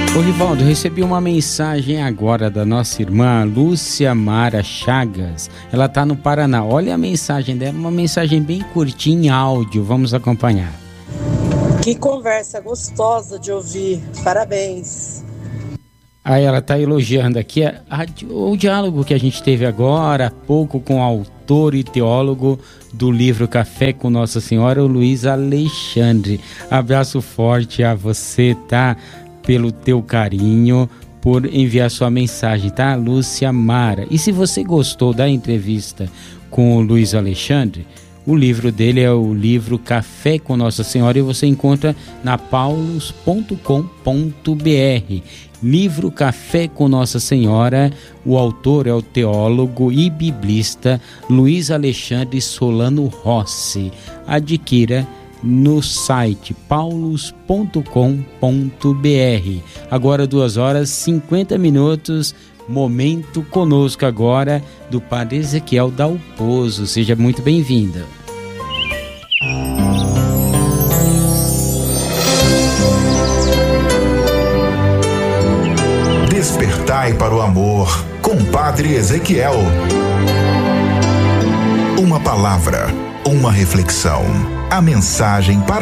Ô Rivaldo, recebi uma mensagem agora da nossa irmã Lúcia Mara Chagas. Ela tá no Paraná. Olha a mensagem dela, uma mensagem bem curtinha em áudio. Vamos acompanhar. Que conversa gostosa de ouvir. Parabéns. Aí ela tá elogiando aqui o diálogo que a gente teve agora há pouco com o autor e teólogo do livro Café com Nossa Senhora, o Luiz Alexandre. Abraço forte a você, tá? Pelo teu carinho, por enviar sua mensagem, tá? Lúcia Mara. E se você gostou da entrevista com o Luiz Alexandre, o livro dele é o livro Café com Nossa Senhora e você encontra na paulus.com.br. Livro Café com Nossa Senhora, o autor é o teólogo e biblista Luiz Alexandre Solano Rossi. Adquira no site paulus.com.br. Agora 2h50, momento conosco agora do Padre Ezequiel Dalpozo. Seja muito bem-vinda. Despertai para o amor com Padre Ezequiel. Uma palavra, uma reflexão, a mensagem para